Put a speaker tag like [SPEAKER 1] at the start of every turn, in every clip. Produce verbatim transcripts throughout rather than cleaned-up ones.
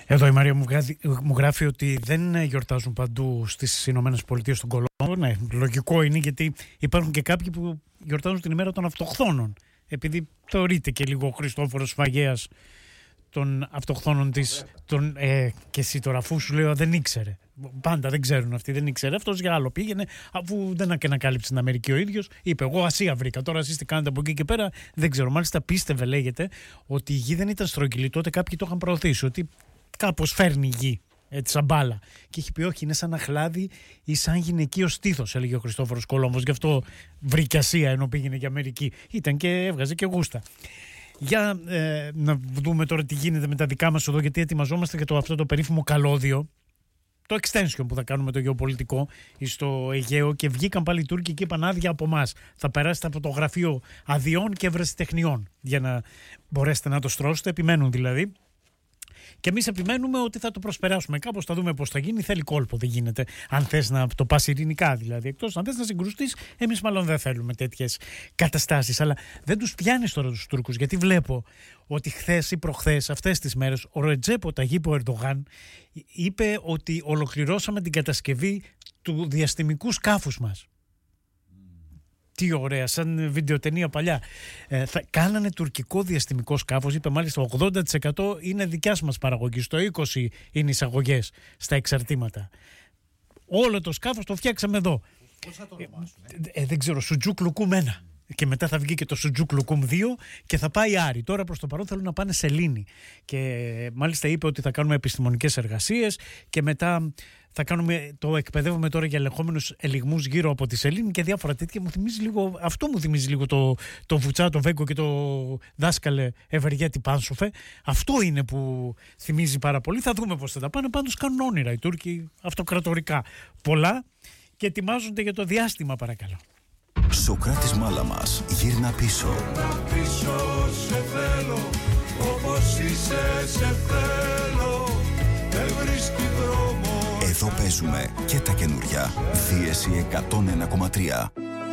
[SPEAKER 1] Εδώ η Μαρία μου, γράφει, μου γράφει ότι δεν γιορτάζουν παντού στις Ηνωμένες Πολιτείες τον Κολόμβο. Ναι, λογικό είναι, γιατί υπάρχουν και κάποιοι που γιορτάζουν την ημέρα των αυτοχθόνων. Επειδή θεωρείται και λίγο ο Χριστόφορος Φαγέας των αυτοχθόνων της. Τον, ε, και εσύ τώρα, αφού σου λέω, δεν ήξερε. Πάντα δεν ξέρουν αυτοί, δεν ήξερε. Αυτός για άλλο πήγαινε, αφού δεν ανακάλυψε την Αμερική ο ίδιος. Είπε: εγώ Ασία βρήκα. Τώρα εσείς τι κάνετε από εκεί και πέρα, δεν ξέρω. Μάλιστα πίστευε, λέγεται, ότι η γη δεν ήταν στρογγυλή. Τότε κάποιοι το είχαν προωθήσει. Ότι κάπως φέρνει η γη, έτσι σαν μπάλα. Και έχει πει: όχι, είναι σαν αχλάδι ή σαν γυναικείο στήθος, έλεγε ο Χριστόφορος Κολόμβος. Γι' αυτό βρήκε Ασία ενώ πήγαινε για Αμερική. Ήταν και έβγαζε και γούστα. Για ε, να δούμε τώρα τι γίνεται με τα δικά μας εδώ, γιατί ετοιμαζόμαστε για το, αυτό το περίφημο καλώδιο, το extension που θα κάνουμε το γεωπολιτικό στο Αιγαίο, και βγήκαν πάλι οι Τούρκοι και είπαν: άδεια από εμάς. Θα περάσετε από το γραφείο αδειών και ευρεσιτεχνιών για να μπορέσετε να το στρώσετε. Επιμένουν δηλαδή. Και εμείς επιμένουμε ότι θα το προσπεράσουμε κάπως, θα δούμε πώς θα γίνει. Θέλει κόλπο, δεν γίνεται. Αν θες να το πας ειρηνικά δηλαδή. Εκτός αν θες να συγκρουστείς, εμείς μάλλον δεν θέλουμε τέτοιες καταστάσεις. Αλλά δεν τους πιάνεις τώρα τους Τούρκους, γιατί βλέπω ότι χθες ή προχθές, αυτές τις μέρες, ο Ρετζέπ Ταγίπ Ερντογάν είπε ότι ολοκληρώσαμε την κατασκευή του διαστημικού σκάφους μας. Τι ωραία, σαν βιντεοτενία παλιά. Ε, θα, κάνανε τουρκικό διαστημικό σκάφος, είπε μάλιστα ογδόντα τοις εκατό είναι δικιάς μας παραγωγής, το είκοσι τοις εκατό είναι εισαγωγές στα εξαρτήματα. Όλο το σκάφος το φτιάξαμε εδώ.
[SPEAKER 2] Πώς θα το ονομάσουμε?
[SPEAKER 1] Ε, ε, δεν ξέρω, Σουτζούκ Λουκούμ ένα. Και μετά θα βγει και το Σουτζούκ Λουκούμ δύο και θα πάει Άρη. Τώρα προς το παρόν θέλουν να πάνε Σελήνη. Και μάλιστα είπε ότι θα κάνουμε επιστημονικές εργασίες και μετά θα κάνουμε, το εκπαιδεύουμε τώρα για ελεγχόμενους ελιγμούς γύρω από τη Σελήνη και διάφορα τέτοια. Μου θυμίζει λίγο, αυτό μου θυμίζει λίγο το, το Βουτσά, το Βέγκο και το δάσκαλε Ευεργέτη Πάνσοφε. Αυτό είναι που θυμίζει πάρα πολύ. Θα δούμε πώς θα τα πάνε. Πάντως κάνουν όνειρα οι Τούρκοι αυτοκρατορικά πολλά και ετοιμάζονται για το διάστημα, παρακαλώ.
[SPEAKER 3] Σοκράτης Μάλαμας, γύρνα πίσω.
[SPEAKER 4] Γύρνα πίσω, σε θέλω, όπως είσαι σε θέλω, δεν βρίσκει δρόμο.
[SPEAKER 3] Εδώ παίζουμε και τα καινούρια. Δίεση εκατόν ένα κόμμα τρία.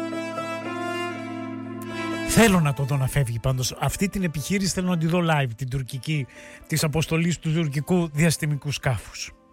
[SPEAKER 1] Θέλω να το δω να φεύγει πάντως. Αυτή την επιχείρηση θέλω να τη δω live, την τουρκική, της αποστολής του τουρκικού διαστημικού σκάφους.